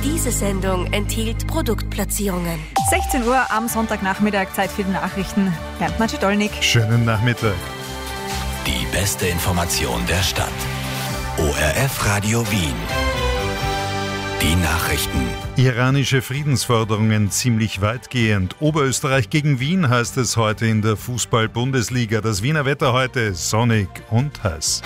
Diese Sendung enthielt Produktplatzierungen. 16 Uhr am Sonntagnachmittag, Zeit für die Nachrichten. Bernd Macedolnik. Schönen Nachmittag. Die beste Information der Stadt. ORF Radio Wien. Die Nachrichten. Iranische Friedensforderungen ziemlich weitgehend. Oberösterreich gegen Wien heißt es heute in der Fußball-Bundesliga. Das Wiener Wetter heute sonnig und heiß.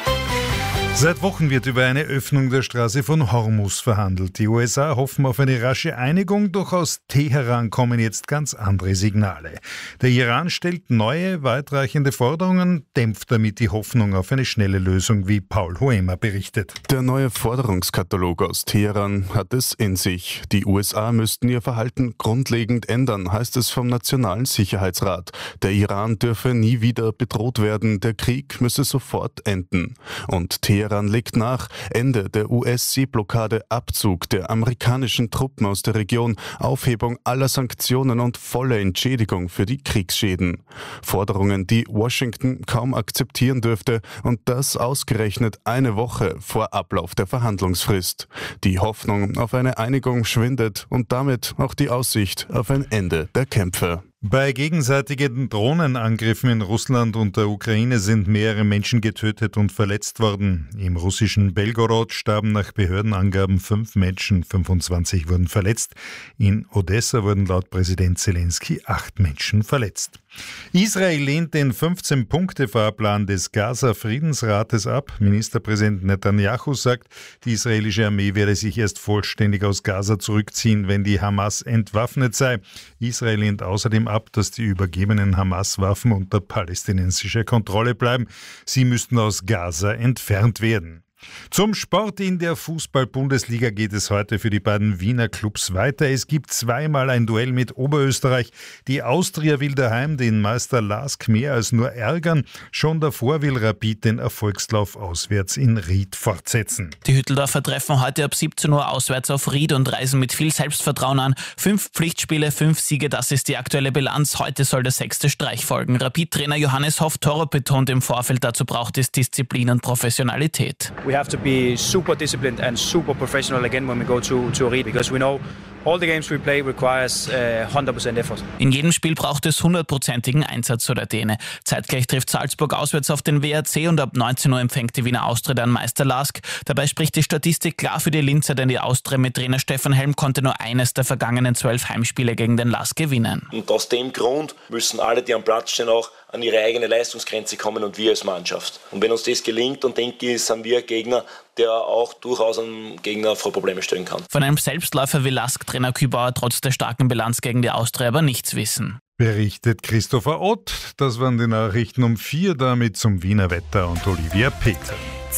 Seit Wochen wird über eine Öffnung der Straße von Hormuz verhandelt. Die USA hoffen auf eine rasche Einigung, doch aus Teheran kommen jetzt ganz andere Signale. Der Iran stellt neue, weitreichende Forderungen, dämpft damit die Hoffnung auf eine schnelle Lösung, wie Paul Hoemer berichtet. Der neue Forderungskatalog aus Teheran hat es in sich. Die USA müssten ihr Verhalten grundlegend ändern, heißt es vom Nationalen Sicherheitsrat. Der Iran dürfe nie wieder bedroht werden, der Krieg müsse sofort enden. Und Teheran legt nach, Ende der US-Seeblockade, Abzug der amerikanischen Truppen aus der Region, Aufhebung aller Sanktionen und volle Entschädigung für die Kriegsschäden. Forderungen, die Washington kaum akzeptieren dürfte, und das ausgerechnet eine Woche vor Ablauf der Verhandlungsfrist. Die Hoffnung auf eine Einigung schwindet und damit auch die Aussicht auf ein Ende der Kämpfe. Bei gegenseitigen Drohnenangriffen in Russland und der Ukraine sind mehrere Menschen getötet und verletzt worden. Im russischen Belgorod starben nach Behördenangaben 5 Menschen, 25 wurden verletzt. In Odessa wurden laut Präsident Zelensky 8 Menschen verletzt. Israel lehnt den 15-Punkte-Fahrplan des Gaza-Friedensrates ab. Ministerpräsident Netanyahu sagt, die israelische Armee werde sich erst vollständig aus Gaza zurückziehen, wenn die Hamas entwaffnet sei. Israel lehnt außerdem ab, dass die übergebenen Hamas-Waffen unter palästinensischer Kontrolle bleiben. Sie müssten aus Gaza entfernt werden. Zum Sport in der Fußball-Bundesliga geht es heute für die beiden Wiener Clubs weiter. Es gibt zweimal ein Duell mit Oberösterreich. Die Austria will daheim den Meister LASK mehr als nur ärgern. Schon davor will Rapid den Erfolgslauf auswärts in Ried fortsetzen. Die Hütteldorfer treffen heute ab 17 Uhr auswärts auf Ried und reisen mit viel Selbstvertrauen an. 5 Pflichtspiele, 5 Siege, das ist die aktuelle Bilanz. Heute soll der 6. Streich folgen. Rapid-Trainer Johannes Hoff-Torro betont im Vorfeld, dazu braucht es Disziplin und Professionalität. We have to be super disciplined and super professional again when we go to Ried, because we know all the games we play requires 100% effort. In jedem Spiel braucht es 100%igen Einsatz, so der Däne. Zeitgleich trifft Salzburg auswärts auf den WRC und ab 19 Uhr empfängt die Wiener Austria dann Meister LASK. Dabei spricht die Statistik klar für die Linzer, denn die Austria mit Trainer Stefan Helm konnte nur eines der vergangenen 12 Heimspiele gegen den LASK gewinnen. Und aus dem Grund müssen alle, die am Platz stehen, auch an ihre eigene Leistungsgrenze kommen und wir als Mannschaft. Und wenn uns das gelingt, dann denke ich, sind wir ein Gegner, der auch durchaus einen Gegner vor Probleme stellen kann. Von einem Selbstläufer wie LASK-Trainer Kübauer trotz der starken Bilanz gegen die Austria aber nichts wissen. Berichtet Christopher Ott. Das waren die Nachrichten um 4, damit zum Wiener Wetter und Olivia Peter.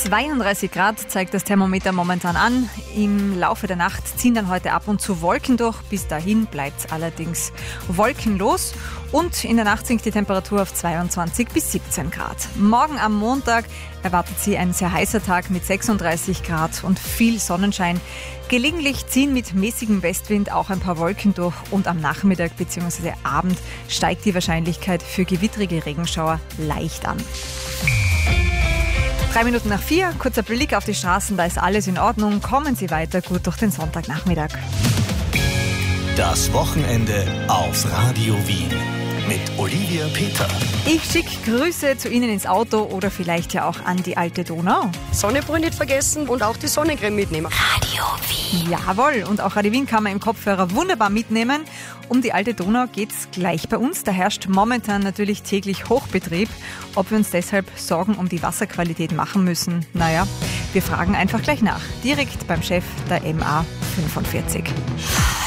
32 Grad zeigt das Thermometer momentan an. Im Laufe der Nacht ziehen dann heute ab und zu Wolken durch. Bis dahin bleibt es allerdings wolkenlos. Und in der Nacht sinkt die Temperatur auf 22 bis 17 Grad. Morgen am Montag erwartet sie ein sehr heißer Tag mit 36 Grad und viel Sonnenschein. Gelegentlich ziehen mit mäßigem Westwind auch ein paar Wolken durch und am Nachmittag bzw. Abend steigt die Wahrscheinlichkeit für gewittrige Regenschauer leicht an. 3 Minuten nach 4, kurzer Blick auf die Straßen, da ist alles in Ordnung. Kommen Sie weiter gut durch den Sonntagnachmittag. Das Wochenende auf Radio Wien mit Olivia Peter. Ich schicke Grüße zu Ihnen ins Auto oder vielleicht ja auch an die alte Donau. Sonnebrille nicht vergessen und auch die Sonnencreme mitnehmen. Radio Wien. Jawohl, und auch Radio Wien kann man im Kopfhörer wunderbar mitnehmen. Um die alte Donau geht's gleich bei uns. Da herrscht momentan natürlich täglich Hochbetrieb. Ob wir uns deshalb Sorgen um die Wasserqualität machen müssen? Naja, wir fragen einfach gleich nach. Direkt beim Chef der MA 45.